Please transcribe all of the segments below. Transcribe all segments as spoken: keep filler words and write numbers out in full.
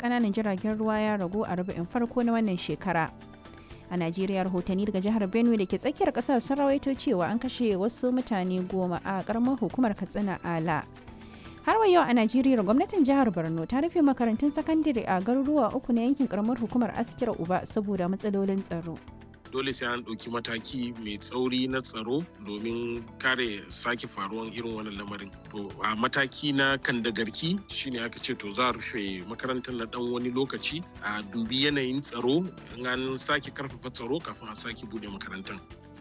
ƙananan jiragen ruwa ya ragu a rubu'in farko na wannan shekara. A Najeriya, rahotanni daga jihar Benue da ke tsakiyar ƙasar sun rawaito cewa an kashe wasu mutane goma a ƙaramar hukumar Katsina Ala. Har wa yau a Najeriya, gwamnatin jihar Borno ta rufe makarantun sakandare a garuruwa uku na yankin ƙaramar hukumar Askira Uba saboda matsalolin tsaro. Dole sai an ɗauki mataki mai tsauri na tsaro domin kare sake faruwan irin wannan lamarin. To a mataki na kandagarki shine aka ce to za a rufe makarantar na ɗan wani lokaci a dubi yanayin tsaro in an sake karfafa tsaro kafin a sake bude makarantar.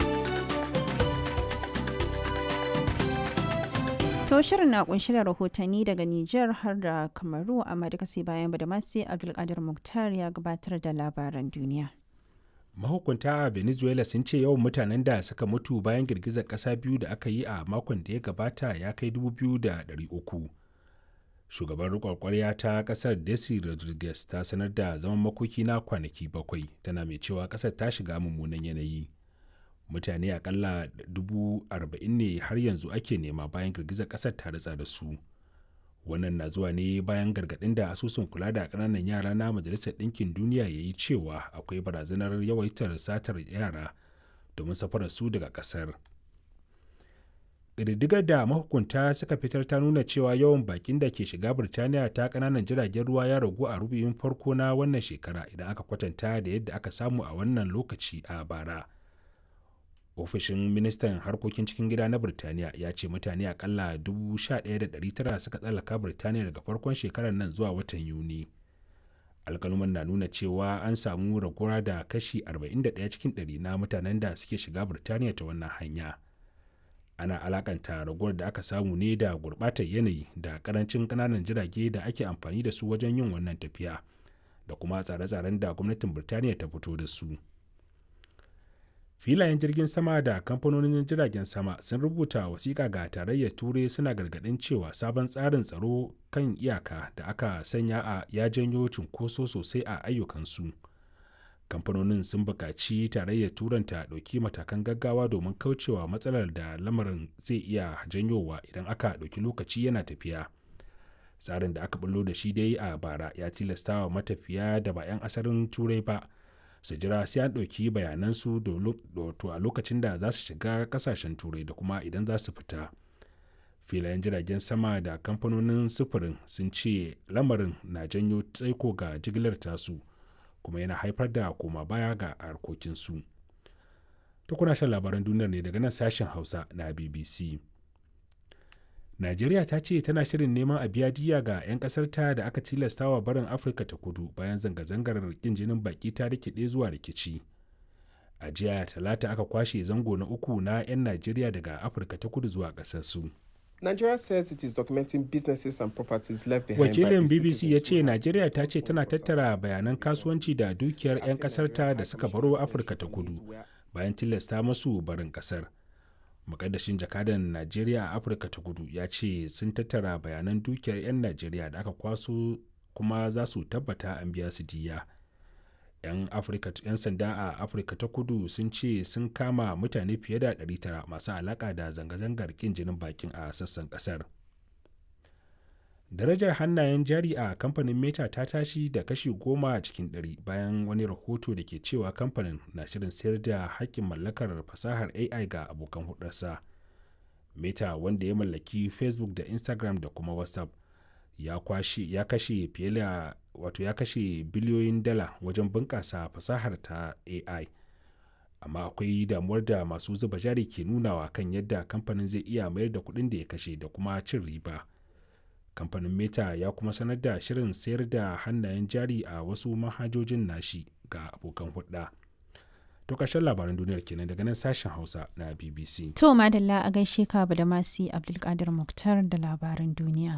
To shirin na kunshi da rahotanni daga Nijar har da Kamaru, amma duka sai bayan Badamasi Abdulkadir Muktar ya gabatar da labaran duniya. Mahukunta a Venezuela sun ce yawan mutanen da suka mutu bayan girgizar ƙasa biyu da aka yi a makon da ya gabata ya kai dubu biyu da ɗari uku. Shugaban riƙon ƙwarya ta ƙasar Desi Rodriguez ta sanar da zaman makoki na kwanaki bakwai, tana mai cewa ƙasar ta shiga mummunan yanayi. Mutane akalla dubu arba'in ne har yanzu ake nema bayan girgizar ƙasar ta ritsa da su. Wannan na zuwa ne bayan gargaɗin da asusun kula da ƙananan yara na Majalisar Ɗinkin Duniya ya yi cewa akwai barazanar yawaitar satar yara domin safarar su daga ƙasar. Ƙididdigar da mahukunta suka fitar ta nuna cewa yawan bakin da ke shiga Birtaniya ta ƙananan jiragen ruwa ya ragu a rubu'in farko na wannan shekara idan aka kwatanta da yadda aka samu a wannan lokaci a bara. Ofishin ministan harkokin cikin gida na Birtaniya ya ce mutane akalla dubu sha ɗaya da ɗari tara suka tsallaka Birtaniya daga farkon shekarar nan zuwa watan Yuni. Alƙaluman na nuna cewa an samu raguwa da kashi arba'in da ɗaya cikin ɗari na mutanen da suke shiga Birtaniya ta wannan hanya. Ana alakanta raguwar da aka samu ne da gurɓatar yanayi da ƙarancin ƙananan jirage da ake amfani da su wajen yin wannan tafiya, da kuma tsare-tsaren da gwamnatin Birtaniya ta fito da su. Filayen jirgin sama da kamfanonin jiragen sama sun rubuta wasiƙa ga tarayyar turai suna gargaɗin cewa sabon tsarin tsaro kan iyaka da aka sanya a ya janyo cunkoso sosai a ayyukansu. Kamfanonin sun buƙaci tarayyar turan ta ɗauki matakan gaggawa domin kaucewa matsalar da lamarin zai iya janyowa idan aka ɗauki lokaci yana tafiya. Tsarin da aka bullo da shi dai a bara ya tilastawa matafiya da ba 'yan asalin turai ba su jira sai an ɗauki bayanansu a lokacin da za su shiga ƙasashen turai da kuma idan za su fita. Filayen jiragen sama da kamfanonin sufurin sun ce lamarin na janyo tsaiko ga jigilar tasu kuma yana haifar da koma baya ga harkokinsu. Ta kuna shan labaran duniyar ne daga nan sashen Hausa na B B C. Najeriya ta ce tana shirin neman a biya diya ga 'yan ƙasarta da aka tilastawa barin Afirka ta kudu bayan zanga-zangar ƙin jinin baƙi ta rikide zuwa rikici. A jiya talata aka kwashe zango na uku na 'yan Najeriya daga Afirka ta kudu zuwa ƙasarsu. Nigeria says it is documenting businesses and properties left behind. Wakilin B B C ya ce Najeriya ta ce tana tattara bayanan kasuwanci da dukiyar 'yan ƙasarta da suka baro Afirka ta kudu bayan tilasta masu barin ƙasar. Mukaddashin jakadan Najeriya a Afirka ta kudu ya ce sun tattara bayanan dukiyar 'yan Najeriya da aka kwaso kuma za su tabbata an biya su diya. 'Yan sanda a Afirka ta kudu sun ce sun kama mutane fiye da ɗari tara masu alaka da zanga-zangar kin jinin bakin a sassan kasar. Darajar hannayen jari a kamfanin Meta ta tashi da kashi goma cikin ɗari bayan wani rahoto da ke cewa kamfanin na shirin sayar da haƙƙin mallakar fasahar A I ga abokan hudarsa. Meta, wanda ya mallaki Facebook da Instagram da kuma WhatsApp, ya kwashe ya kashe fiye da wato ya kashe biliyoyin dala wajen bunƙasa fasahar ta A I. Amma akwai damuwar da masu zuba jari ke nunawa kan yadda kamfanin zai iya mayar da kuɗin da ya kashe da kuma cin riba. Kamfanin Meta ya kuma sanar da shirin sayar da hannayen jari a wasu manhajojin nashi ga abokan hulɗa. To ƙarshen labaran duniyar kenan daga nan sashen Hausa na B B C. To madalla a gaishe ka Badamasi Abdulkadir Muktar da labaran duniya.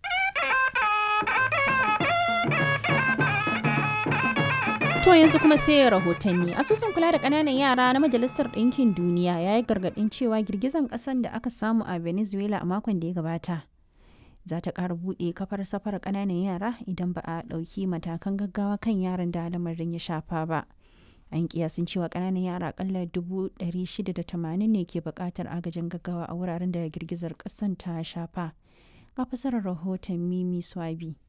To yanzu kuma sai rahotanni. Asusun kula da ƙananan yara na Majalisar Ɗinkin Duniya ya yi gargaɗin cewa girgizan ƙasan da aka samu a Venezuela a makon da ya gabata za ta ƙara buɗe kafar safarar ƙananan yara idan ba a ɗauki matakan gaggawa kan yaran da lamarin ya shafa ba. An kiyasin cewa ƙananan yara akalla dubu ɗari shida da tamanin ne ke buƙatar agajin gaggawa a wuraren da girgizar ƙasan ta shafa. Ga fasarar rahoton Mimi Swabi.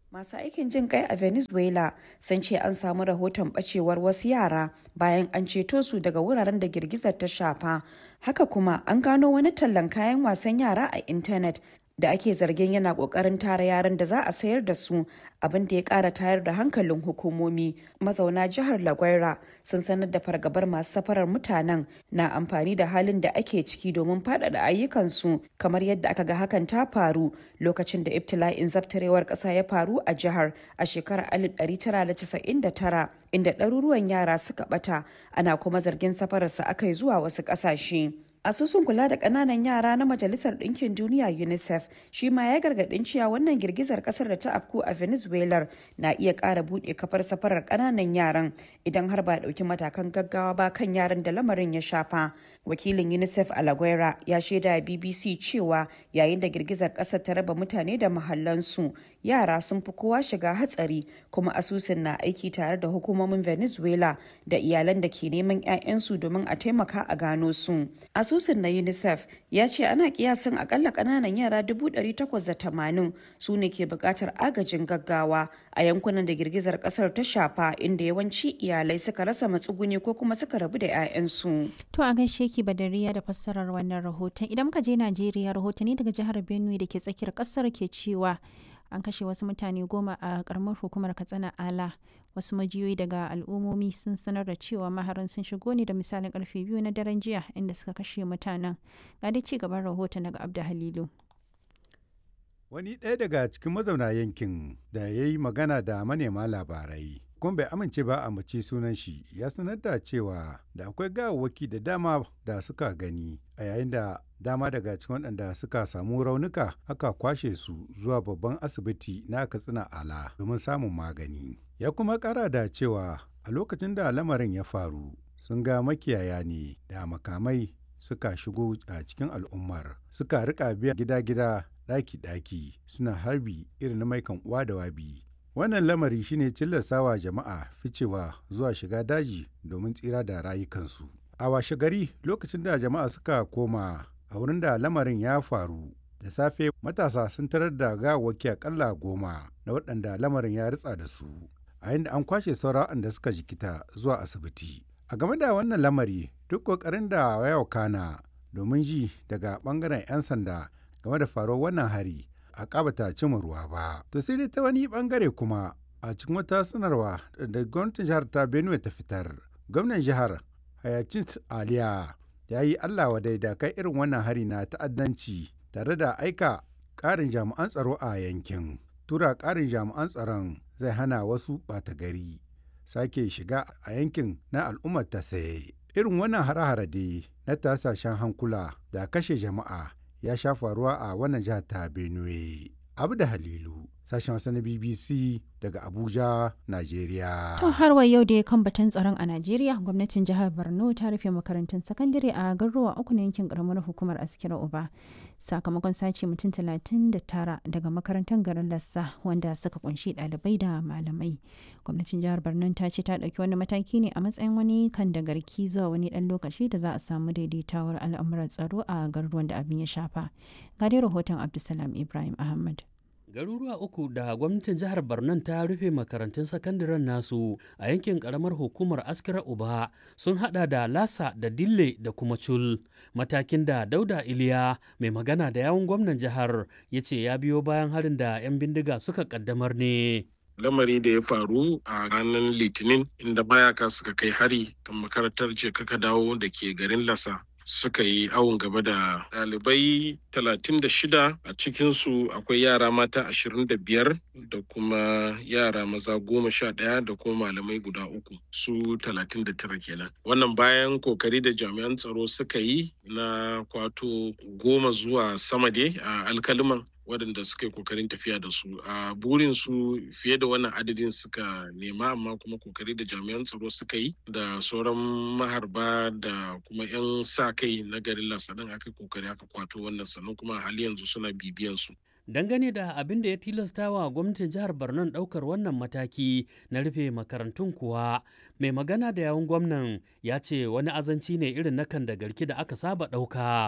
Masu aikin jin kai a Venezuela sun ce an samu rahoton bacewar wasu yara bayan an ceto su daga wuraren da girgizar ta shafa. Haka kuma an gano wani tallan kayan wasan yara a intanet da ake zargin yana kokarin tara yaran da za a sayar da su, abin da ya kara tayar da hankalin hukumomi. Mazauna jihar La Guaira sun sanar da fargabar masu safarar mutanen na amfani da halin da ake ciki domin faɗaɗa ayyukansu, kamar yadda aka ga hakan ta faru lokacin da ibtila'in zabtarewar ƙasa ya faru a jihar a shekarar alif ɗari tara da casa'in da tara, inda ɗaruruwan yara suka ɓata, ana kuma zargin safararsa aka yi zuwa wasu ƙasashe. Asusun kula da ƙananan yara na Majalisar Ɗinkin Duniya UNICEF shi ma ya gargaɗin cewa wannan girgizar ƙasar da ta afku a Venezuela na iya ƙara buɗe kafar safarar ƙananan yaran idan har ba a ɗauki matakan gaggawa ba kan yaran da lamarin ya shafa. Wakilin UNICEF a La Guaira ya shaida B B C cewa yayin da girgizar ƙasar ta raba mutane da mahallansu, yara sun fi kowa shiga hatsari, kuma asusun na aiki tare da hukumomin Venezuela da iyalan da ke neman 'ya'yansu domin a taimaka a gano su. Asusun na UNICEF ya ce ana kiyasin akalla kananan yara dubu ɗari takwas da tamanin su ne ke buƙatar agajin gaggawa a yankunan da girgizar ƙasar ta shafa, inda yawanci iyalai suka rasa matsuguni ko kuma suka rabu da 'ya'yansu. To a gaishe ki Badariya da fassarar wannan rahoton. Idan muka je Najeriya, rahotanni daga jihar Benue da ke tsakiyar ƙasar ke cewa an kashe wasu mutane goma a karamar hukumar Katsina Ala. Wasu majiyoyi daga al'ummomi sun sanar da cewa maharan sun shigo ne da misalin karfe biyu na daren jiya, inda suka kashe mutanen. Ga dai ci gaban rahoton daga Abda Halilu. Wani ɗaya daga cikin mazauna yankin da ya yi magana da manema labarai kuma bai amince ba a mace sunan shi, ya sanar da cewa da akwai gawawwaki da dama da suka gani, a yayin da dama daga cikin waɗanda suka samu raunuka aka kwashe su zuwa babban asibiti na Katsina Ala domin samun magani. Ya kuma ƙara da cewa a lokacin da lamarin ya faru sun ga makiyaya ne da makamai suka shigo a cikin al'ummar, suka rika biya gida-gida, ɗaki-ɗaki, suna harbi irin na maikan uwa da wabi. Wannan lamari shine cillasawa jama'a ficewa zuwa shiga daji domin tsira da rayukansu. A washe gari, lokacin da jama'a suka koma a wurin da lamarin ya faru, da safe matasa sun tarar da gawawwaki akalla goma na waɗanda lamarin ya ritsa da su, a yadda an kwashe sauran waɗanda suka jikita zuwa asibiti. A game da wannan lamari, duk ƙoƙarin da ya wakana domin ji daga ɓangaren 'yan sanda game da faruwar wannan hari a ƙabata cimma ruwa ba. To sai dai ta wani ɓangare kuma, a cikin wata sanarwa da gwamnatin jihar ta Benue ta fitar, gwamnan jihar Hayacint Aliya ya yi Allah wadai da kai irin wannan hari na ta'addanci, tare da aika ƙarin jami'an tsaro a yankin. Tura ƙarin jami'an tsaron zai hana wasu ɓata gari sake shiga a yankin na al'ummar ta saye. Irin wannan hare-hare dai na tasashen hankula da kashe jama'a ya sha faruwa a wannan jihar ta Benue. Abda Halilu, sashen Hausa na B B C daga Abuja, Najeriya. To har wa yau da ya kan batun tsaron a Najeriya, gwamnatin jihar Borno ta rufe makarantun sakandare a garuruwa uku na yankin karamar hukumar Askira Uba sakamakon sace mutum talatin da tara daga makarantar garin Lassa, wanda suka kunshi ɗalibai da malamai. Gwamnatin jihar Borno ta ce ta ɗauki wani mataki ne a matsayin wani kan da garki zuwa wani ɗan lokaci da za a samu daidaitawar al'amuran tsaro a garuruwan da abin ya shafa. Ga dai rahoton Abdulsalam Ibrahim Ahmad. Garuruwa uku da gwamnatin jihar Barnan ta rufe makarantun sakandaren nasu a yankin karamar hukumar Askira Uba sun hada da Lasa da Dille da kuma Cul. Matakin da Dauda Iliya mai magana da yawun gwamnan jihar ya ce ya biyo bayan harin da 'yan bindiga suka kaddamar ne. Lamari da ya faru a ranar Litinin, inda mayaka suka kai hari kan makarantar ce kaka dawo da ke garin Lasa. Suka yi awon gaba da ɗalibai talatin da shida, a cikinsu akwai yara mata ashirin da biyar da kuma yara maza goma sha ɗaya da kuma malamai guda uku, su talatin da tara kenan. Wannan bayan kokari da jami'an tsaro suka yi na kwato goma zuwa sama dai a alkaliman waɗanda suka yi kokarin tafiya da su. A burin su fiye da wannan adadin suka nema, amma kuma kokari da jami'an tsaro suka yi da sauran maharba da kuma 'yan sa kai na garin Lasa ɗin aka kokari aka kwato wannan, sannan kuma a hali yanzu suna bibiyan su. Dangane da abin da ya tilasta wa gwamnatin jihar Borno ɗaukar wannan mataki na rufe makarantun kuwa, mai magana da yawun gwamnan ya ce wani azanci ne irin na kan da garki da aka saba ɗauka.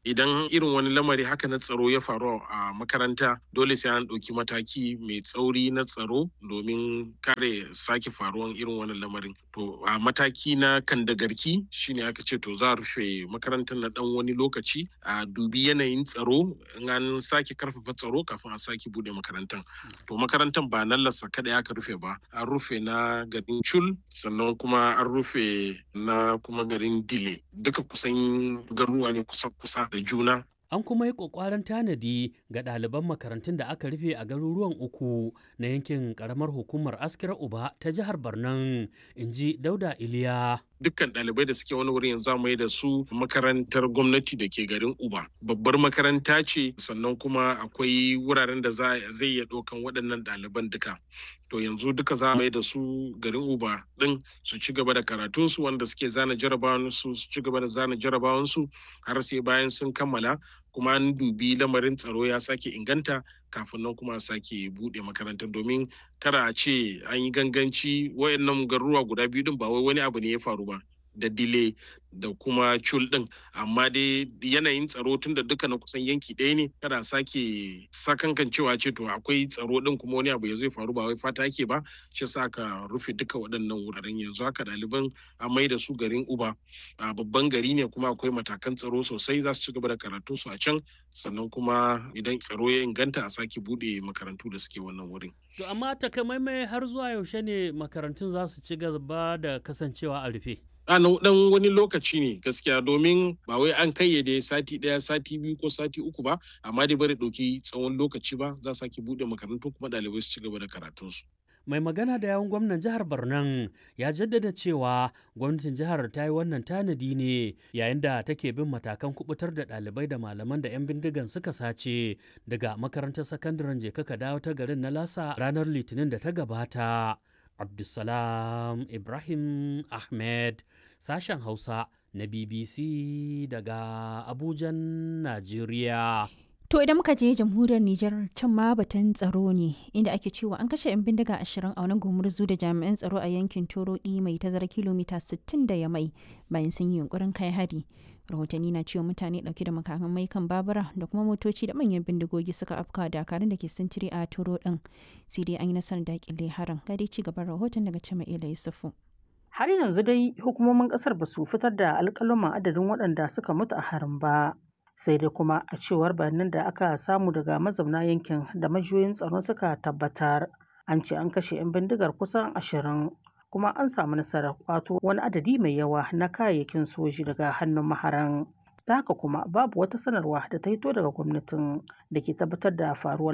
idan irin wani lamari haka na tsaro ya faru a makaranta dole sai an ɗauki mataki mai tsauri na tsaro domin kare sake faruwan irin wannan lamarin. To a mataki na kandagarki shine aka ce to za a rufe makarantar na ɗan wani lokaci a dubi yanayin tsaro in an sake karfafa tsaro kafin a sake bude makarantar. To makarantar ba nan lassa kada aka rufe ba, an rufe na garin Chul sannan kuma an rufe na kuma garin Dile, duka kusan garuruwa ne kusa kusa da juna. An kuma yi ƙwaƙwaran tanadi ga ɗaliban makarantun da aka rufe a garuruwan uku na yankin ƙaramar hukumar Askira Uba ta jihar Barnan, in ji Dauda Iliya. Dukkan ɗalibai da suke wani wurin yanzu mai da su makarantar gwamnati da ke garin Uba. Babbar makaranta ce sannan kuma akwai wuraren da zai iya ɗaukan waɗannan ɗaliban duka. To yanzu duka za mai da su garin Uba ɗin su ci gaba da karatunsu wanda suke zana jarabawansu su ci gaba da zana jarabawansu har sai bayan sun kammala kuma an dubi lamarin tsaro ya sake inganta kafin nan kuma a sake buɗe makarantar domin kada a ce an yi ganganci wayannan garuruwa guda biyu din ba wai wani abu ne ya faru ba da Dile da kuma Chul din, amma dai yanayin tsaro tun da duka na kusan yanki ɗaya ne kada sake sakankan cewa ce to akwai tsaro din kuma wani abu ya zai faru ba wai fata yake ba, shi sa aka rufe duka waɗannan wuraren. Yanzu haka ɗaliban a mai da su garin Uba, a babban gari ne kuma akwai matakan tsaro sosai, za su ci gaba da karatu su a can sannan kuma idan tsaro ya inganta a sake buɗe makarantu da suke wannan wurin. To amma takamaimai har zuwa yaushe ne makarantun za su ci gaba da kasancewa a rufe? a dan wani lokaci ne gaskiya domin ba wai an kayyade sati daya sati biyu ko sati uku ba, amma dai bari ɗauki tsawon lokaci ba, za sake buɗe makarantu kuma ɗalibai su ci gaba da karatunsu. Mai magana da yawun gwamnan jihar Barnan ya jaddada cewa gwamnatin jihar ta yi wannan tanadi ne yayin da take bin matakan kubutar da ɗalibai da malaman da 'yan bindigan suka sace daga makarantar sakandaren Jeka ka dawo ta garin na Lasa ranar Litinin da ta gabata. Abdulsalam Ibrahim Ahmed, sashen Hausa na B B C daga Abujan, Najeriya. To idan muka je jamhuriyar Nijar can ma batun tsaro ne inda ake cewa an kashe 'yan bindiga ashirin a wani gumurzu da jami'an tsaro a yankin Torodi mai tazara kilomita sittin da Yamai bayan sun yi yunkurin kai hari. Rahotanni na cewa mutane dauke da makamai kan babura da kuma motoci da manyan bindigogi suka afka dakarun da ke sintiri a Toro din. Sai dai an yi nasarar dakile harin. Ga dai ci gaban rahoton daga Jama'ila Yusufu. Har yanzu dai hukumomin kasar ba su fitar da alƙaluman adadin waɗanda suka mutu a harin ba. Sai dai kuma a cewar bayanan da aka samu daga mazauna yankin da majiyoyin tsaro suka tabbatar, an ce an kashe 'yan bindigar kusan ashirin kuma an samu nasarar kwato wani adadi mai yawa na kayayyakin soji daga hannun maharan. Ta haka kuma babu wata sanarwa da ta hito daga gwamnatin da ke tabbatar da faruwar